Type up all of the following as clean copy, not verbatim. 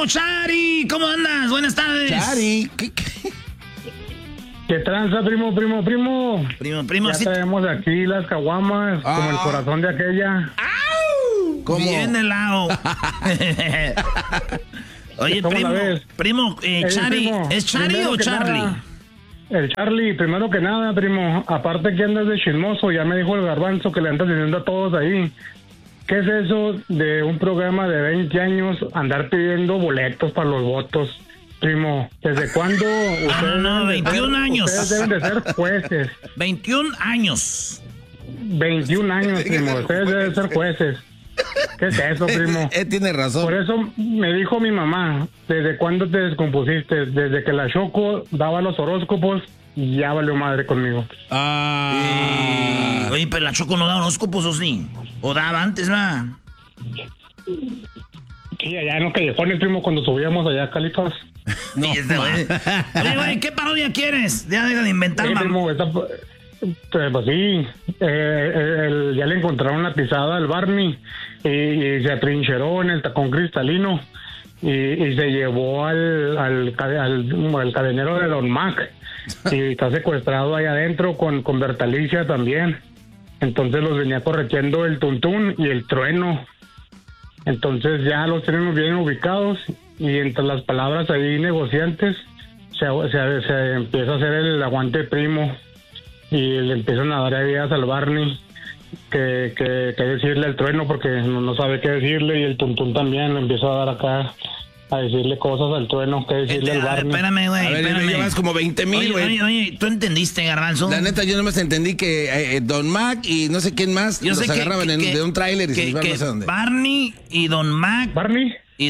primo Chari. ¿Cómo andas? Buenas tardes. Chari, ¿Qué tranza, primo? Primo, Ya sí. traemos aquí las caguamas, como el corazón de aquella. ¿cómo? Bien helado. Oye, ¿Cómo la ves? primo, Chari, primo, ¿es Chari primero o que Charlie? nada, el Charlie, primero que nada, primo, aparte que andas de chismoso, ya me dijo el garbanzo que le andas diciendo a todos ahí. ¿Qué es eso de un programa de 20 años andar pidiendo boletos para los votos? Primo, ¿desde cuándo ustedes no, 21 años. Ustedes deben de ser jueces. 21 años. 21 años, primo, ustedes deben ser jueces. ¿Qué es eso, primo? Tiene razón. Por eso me dijo mi mamá, ¿desde cuándo te descompusiste? Desde que la Choco daba los horóscopos, ya valió madre conmigo. Oye, pero la Choco no da horóscopos, ¿o sí? ¿O daba antes, va? Sí, allá en los callejones, primo, cuando subíamos allá a Califas. No, oye, güey, ¿qué parodia quieres? Ya deja de inventar, Sí, mamá. primo, pues sí, ya le encontraron la pisada al Barney y se atrincheró en el tacón cristalino y se llevó al cadenero de Don Mac y está secuestrado ahí adentro con Bertalicia también. Entonces los venía correteando el Tuntún y el Trueno. Entonces ya los tenemos bien ubicados y entre las palabras ahí negociantes se empieza a hacer el aguante primo y le empiezan a dar ideas al Barney que decirle al Trueno porque no sabe qué decirle y el Tuntún también le empieza a dar acá a decirle cosas al Trueno, que decirle al Barney. Espérame, güey, A ver, espérame. me llevas como 20,000, güey. Oye, ¿tú entendiste, Garbanzo? La neta, yo nomás entendí que Don Mac y no sé quién más Yo los sé agarraban de un tráiler y se los iban no sé dónde. Barney y Don Mac. Barney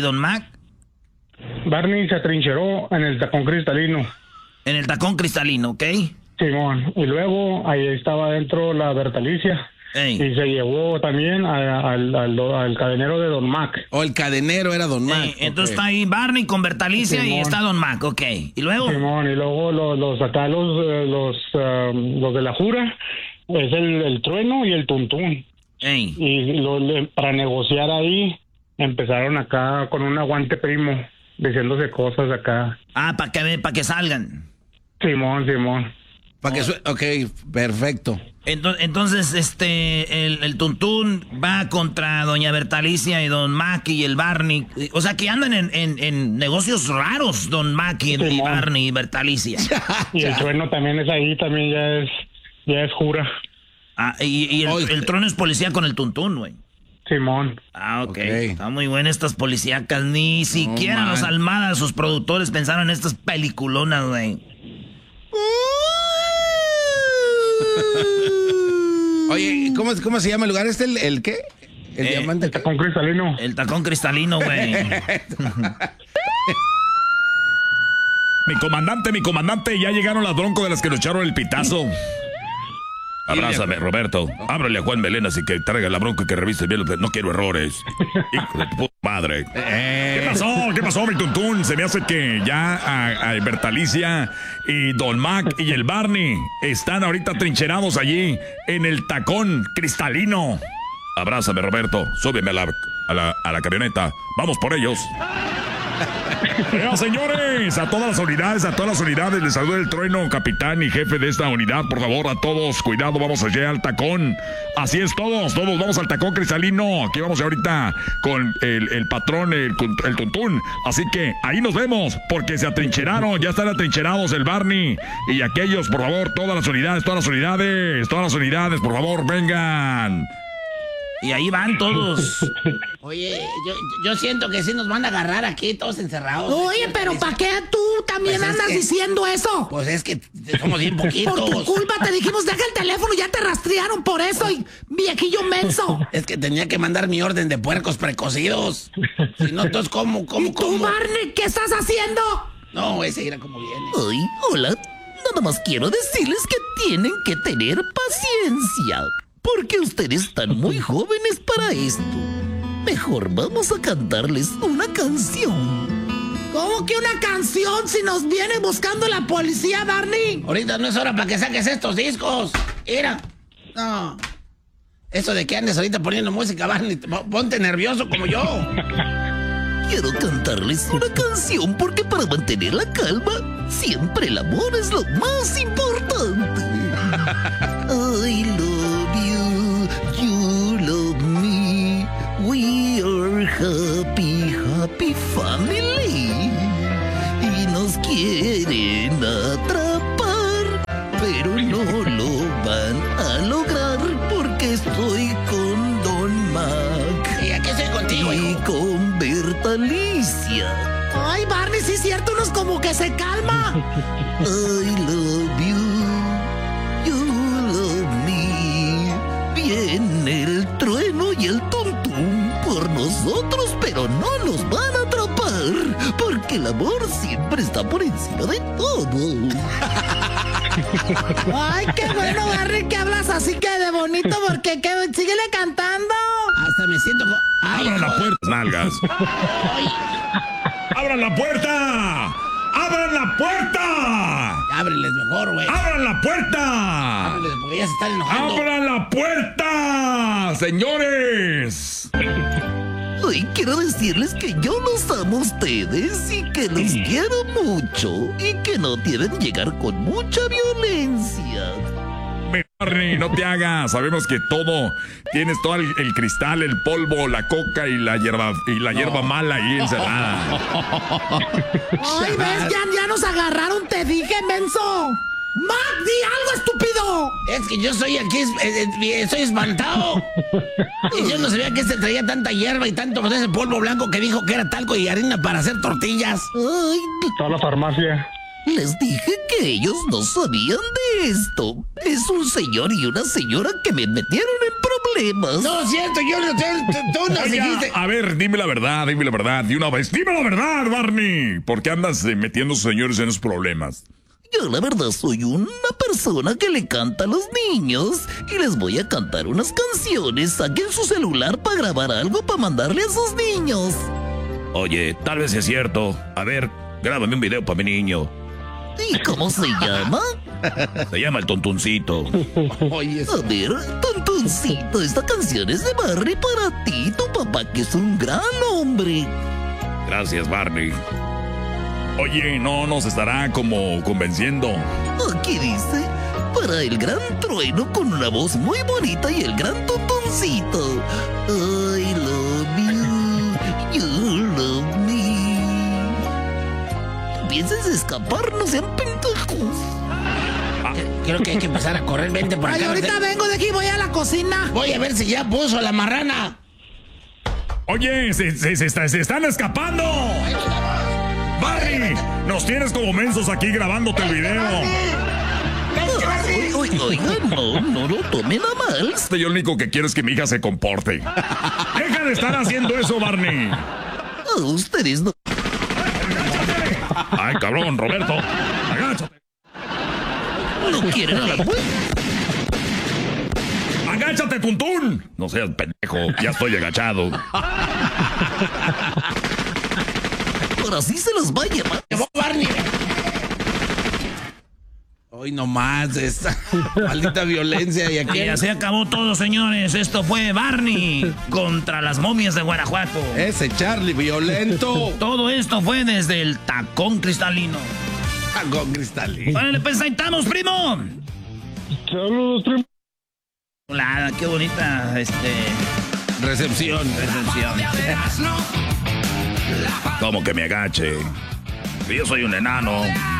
se atrincheró en el tacón cristalino. En el tacón cristalino, ¿ok? Simón, y luego ahí estaba dentro la Bertalicia. Ey. Y se llevó también al cadenero de Don Mac. O el cadenero era Don Mac. Entonces está ahí Barney con Bertalicia y está Don Mac, ok. ¿Y luego? Simón, y luego los de la Jura, es el Trueno y el Tuntún. Ey. Y para negociar ahí, empezaron acá con un aguante primo, diciéndose cosas acá. Para que salgan. Simón. Para que ok, perfecto. Entonces, el Tuntún va contra doña Bertalicia y Don Mac y el Barney. O sea, que andan en negocios raros, Don Mac y Barney y Bertalicia. Y el Trueno también es ahí, también ya es Jura. Y el Trueno es policía con el Tuntún, güey. Simón. Ok. Está muy buena estas policíacas. Ni siquiera los Almada, sus productores, pensaron en estas peliculonas, güey. Oye, ¿cómo se llama el lugar? ¿El qué? El diamante. El tacón cristalino. El tacón cristalino, güey. Mi comandante, ya llegaron las broncos de las que nos echaron el pitazo. Abrázame, Roberto. Ábrele a Juan Melena así que traiga la bronca y que revise bien. No quiero errores. Hijo de tu puta madre. ¿Qué pasó, mi Tuntún? Se me hace que ya a Bertalicia y Don Mac y el Barney están ahorita trincherados allí en el tacón cristalino. Abrázame, Roberto. Súbeme a la camioneta. Vamos por ellos. Señores, a todas las unidades, les saluda el Trueno, capitán y jefe de esta unidad. Por favor, a todos, cuidado, vamos allá al tacón. Así es, todos vamos al tacón cristalino. Aquí vamos ahorita con el patrón, el Tuntún. Así que ahí nos vemos, porque se atrincheraron, ya están atrincherados el Barney y aquellos. Por favor, todas las unidades, por favor, vengan. Y ahí van todos. Oye, yo siento que sí nos van a agarrar aquí todos encerrados. Oye, pero ¿para qué tú también Pues andas diciendo eso? Pues es que somos bien poquitos. Por tu culpa te dijimos, deja el teléfono, ya te rastrearon por eso, y viejillo menso. Es que tenía que mandar mi orden de puercos precocidos. Si no, entonces, ¿cómo? ¿Y tú, Barney, qué estás haciendo? No, ese era como viene. Ay, hola. Nada más quiero decirles que tienen que tener paciencia, porque ustedes están muy jóvenes para esto. Mejor vamos a cantarles una canción. ¿Cómo que una canción si nos viene buscando la policía, Barney? Ahorita no es hora para que saques estos discos. Mira. No. Eso de que andes ahorita poniendo música, Barney, ponte nervioso como yo. quiero cantarles una canción porque para mantener la calma, siempre el amor es lo más importante. I love you, you love me, we are happy, happy family. Y nos quieren atrapar, pero no lo van a lograr porque estoy con Don Mac. ¿Y aquí estoy contigo, Y hijo? con Bertalicia. Ay, Barney, sí es cierto, unos como que se calma. I love you, you love me. Viene el trueno y el tuntún por nosotros, pero no nos van a atrapar, porque el amor siempre está por encima de todo. Ay, qué bueno, Barney, que hablas así que de bonito, porque síguele cantando. Hasta me siento... ¡Abran la puerta, nalgas! ¡Abran la puerta! ¡Abran la puerta! Ábreles mejor, güey. ¡Abran la puerta! Ábreles porque ya se están enojando. ¡Abran la puerta! ¡Señores! Hoy quiero decirles que yo los amo a ustedes y que los quiero mucho y que no deben llegar con mucha violencia. Barney, no te hagas. Sabemos que todo, tienes todo el cristal, el polvo, la coca y la hierba mala ahí encerrada. Ay, ves, ya nos agarraron, te dije, menso. Mac, di algo, estúpido. Es que yo soy aquí, estoy espantado. Y yo no sabía que se traía tanta hierba y tanto pues, ese polvo blanco que dijo que era talco y harina para hacer tortillas. Ay, Toda la farmacia. les dije que ellos no sabían de esto. Es un señor y una señora que me metieron en problemas. No es cierto, yo no tú nos Oiga, dijiste. a ver, dime la verdad, de una vez. Dime la verdad, Barney. ¿Por qué andas metiendo a sus señores en esos problemas? Yo la verdad soy una persona que le canta a los niños y les voy a cantar unas canciones. Saquen su celular para grabar algo para mandarle a sus niños. Oye, tal vez es cierto. A ver, grábame un video para mi niño. ¿Y cómo se llama? Se llama El Tontuncito. Oye, A ver, tontoncito, esta canción es de Barney para ti, tu papá que es un gran hombre. Gracias, Barney. Oye, no nos estará como convenciendo. Aquí dice, para el gran trueno con una voz muy bonita y el gran tontoncito. I love you, you love me. Pienses escapar, no sean pendejos. creo que hay que empezar a correr. Vente por acá. Ay, ahorita vengo de aquí, voy a la cocina. Voy a ver si ya puso la marrana. Oye, se están escapando. Barney, nos tienes como mensos aquí grabándote el video. Oiga, no lo tomen a mal. Yo lo único que quiero es que mi hija se comporte. Deja de estar haciendo eso, Barney. Ustedes no. Ay, cabrón, Roberto. Agáchate. No quieren a la puerta. ¡Agáchate, Tuntún! No seas pendejo, ya estoy agachado. Ahora sí se los va a llevar. Llevó Barney. Hoy nomás esta maldita violencia y aquí. Y así acabó todo, señores. Esto fue Barney contra las momias de Guanajuato. Ese Charlie violento. Todo esto fue desde el tacón cristalino. Con cristalino. Órale, pues ahí estamos, primo. Saludos, primo. Hola, qué bonita, Recepción. ¿Cómo que me agache? Yo soy un enano.